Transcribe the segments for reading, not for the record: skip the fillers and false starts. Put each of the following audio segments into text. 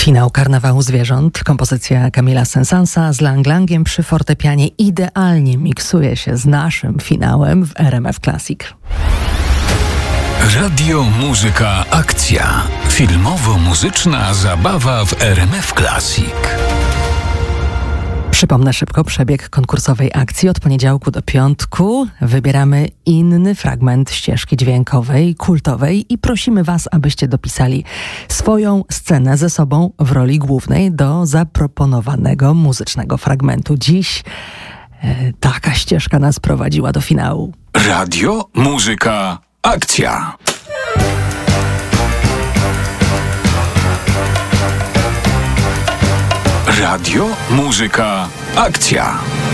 Finał Karnawału Zwierząt, kompozycja Kamila Saint-Saënsa z Lang Langiem przy fortepianie idealnie miksuje się z naszym finałem w RMF Classic. Radio, muzyka, akcja. Filmowo-muzyczna zabawa w RMF Classic. Przypomnę szybko przebieg konkursowej akcji. Od poniedziałku do piątku wybieramy inny fragment ścieżki dźwiękowej, kultowej i prosimy Was, abyście dopisali swoją scenę ze sobą w roli głównej do zaproponowanego muzycznego fragmentu. Dziś taka ścieżka nas prowadziła do finału. Radio, muzyka, akcja. Radio, muzyka, akcja.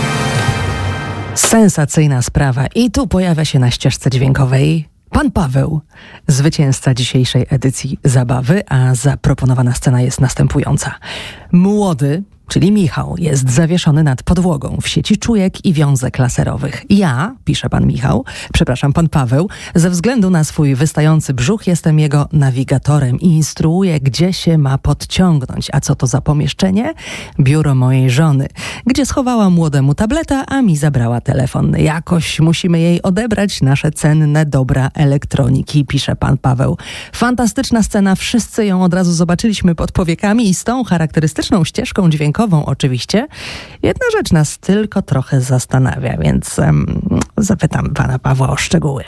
Sensacyjna sprawa. I tu pojawia się na ścieżce dźwiękowej pan Paweł, zwycięzca dzisiejszej edycji zabawy, a zaproponowana scena jest następująca. Młody, czyli Michał, jest zawieszony nad podłogą w sieci czujek i wiązek laserowych. Ja, pisze pan Paweł, ze względu na swój wystający brzuch jestem jego nawigatorem i instruuję, gdzie się ma podciągnąć. A co to za pomieszczenie? Biuro mojej żony, gdzie schowała młodemu tableta, a mi zabrała telefon. Jakoś musimy jej odebrać nasze cenne dobra elektroniki, pisze pan Paweł. Fantastyczna scena, wszyscy ją od razu zobaczyliśmy pod powiekami i z tą charakterystyczną ścieżką dźwiękową oczywiście. Jedna rzecz nas tylko trochę zastanawia, więc zapytam pana Pawła o szczegóły.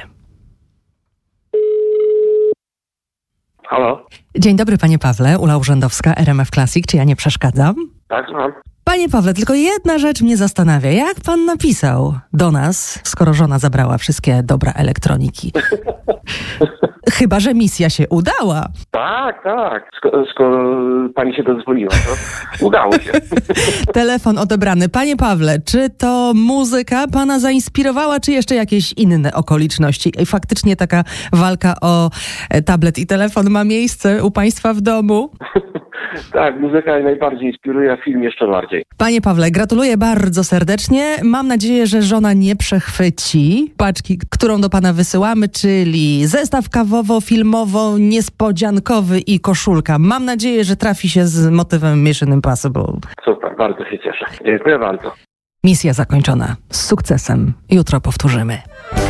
Halo? Dzień dobry, panie Pawle. Ula Urzędowska, RMF Classic. Czy ja nie przeszkadzam? Tak, słucham. Panie Pawle, tylko jedna rzecz mnie zastanawia. Jak pan napisał do nas, skoro żona zabrała wszystkie dobra elektroniki? Chyba że misja się udała. Tak. Skoro pani się dozwoliła, to udało się. Telefon odebrany. Panie Pawle, czy to muzyka pana zainspirowała, czy jeszcze jakieś inne okoliczności? I faktycznie taka walka o tablet i telefon ma miejsce u państwa w domu? Tak, muzyka najbardziej inspiruje, a film jeszcze bardziej. Panie Pawle, gratuluję bardzo serdecznie. Mam nadzieję, że żona nie przechwyci paczki, którą do pana wysyłamy, czyli zestaw kawowo-filmowo-niespodziankowy i koszulka. Mam nadzieję, że trafi się z motywem Mission Impossible. Super, bardzo się cieszę. Dziękuję bardzo. Misja zakończona. Z sukcesem. Jutro powtórzymy.